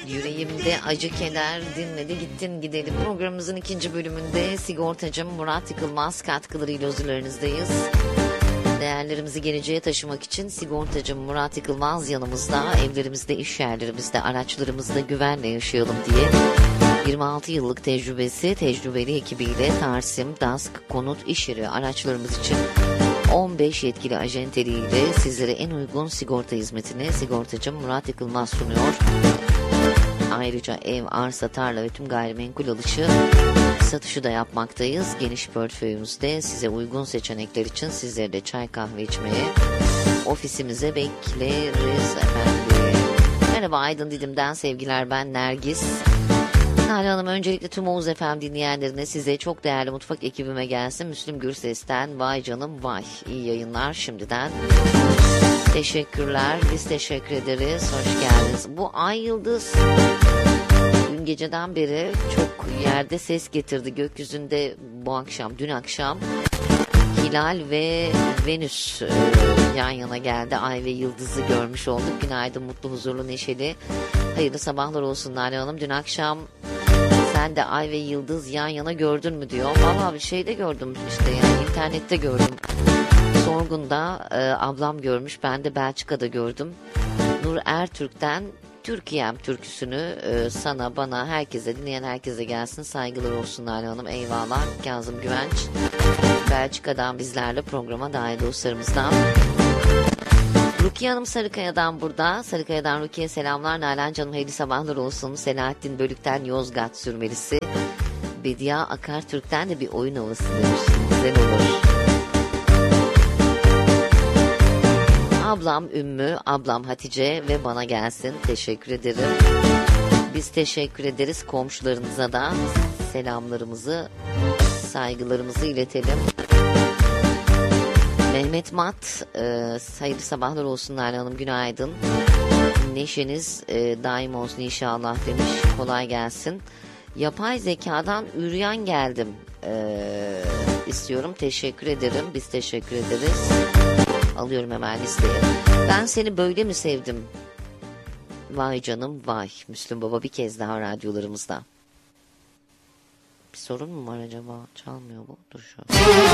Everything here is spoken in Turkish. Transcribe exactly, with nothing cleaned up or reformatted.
Yüreğimde acı keder dinmedi gittin gidelim. Programımızın ikinci bölümünde sigortacım Murat Yıkılmaz katkılarıyla huzurlarınızdayız. Değerlerimizi geleceğe taşımak için sigortacım Murat Yıkılmaz yanımızda. Evlerimizde, iş yerlerimizde, araçlarımızda güvenle yaşayalım diye yirmi altı yıllık tecrübesi, tecrübeli ekibiyle Tarsim, Dask, Konut, iş yeri araçlarımız için on beş yetkili ajenteliğiyle sizlere en uygun sigorta hizmetini sigortacım Murat Yıkılmaz sunuyor. Ayrıca ev, arsa, tarla ve tüm gayrimenkul alışı, satışı da yapmaktayız. Geniş portföyümüzde size uygun seçenekler için sizleri de çay kahve içmeye ofisimize bekleriz efendim. Merhaba Aydın Didim'den sevgiler, ben Nergis. Nalan Hanım, öncelikle tüm Oğuz F M dinleyenlerine, size çok değerli mutfak ekibime gelsin. Müslüm Gürses'ten vay canım vay. İyi yayınlar şimdiden. Teşekkürler. Biz teşekkür ederiz. Hoş geldiniz. Bu Ay Yıldız dün geceden beri çok yerde ses getirdi. Gökyüzünde bu akşam, dün akşam Hilal ve Venüs e, yan yana geldi. Ay ve Yıldız'ı görmüş olduk. Günaydın, mutlu, huzurlu, neşeli. Hayırlı sabahlar olsun Nalan Hanım. Dün akşam sen de Ay ve Yıldız yan yana gördün mü diyor. Vallahi bir şeyde gördüm işte, yani internette gördüm. Sorgun'da e, ablam görmüş, ben de Belçika'da gördüm. Nur Ertürk'ten Türkiye'm türküsünü e, sana, bana, herkese, dinleyen herkese gelsin. Saygılar olsun Nalan Hanım. Eyvallah. Kazım Güvenç Belçika'dan bizlerle programa dahil dostlarımızdan. Rukiye Hanım Sarıkaya'dan burada. Sarıkaya'dan Rukiye selamlar. Nalan canım, hayırlı sabahlar olsun. Selahattin Bölük'ten Yozgat sürmelisi. Bediye Akartürk'ten de bir oyun havası demiş. Güzel olur. Ablam Ümmü, ablam Hatice ve bana gelsin. Teşekkür ederim. Biz teşekkür ederiz. Komşularınıza da selamlarımızı, saygılarımızı iletelim. Mehmet Mat, e, hayırlı sabahlar olsun Nalan Hanım, günaydın. Neşeniz e, daim olsun inşallah demiş. Kolay gelsin. Yapay zekadan üryan geldim e, istiyorum. Teşekkür ederim. Biz teşekkür ederiz. Alıyorum hemen listeye. Ben seni böyle mi sevdim? Vay canım vay. Müslüm Baba bir kez daha radyolarımızda. Bir sorun mu var acaba? Çalmıyor bu. Dur şu.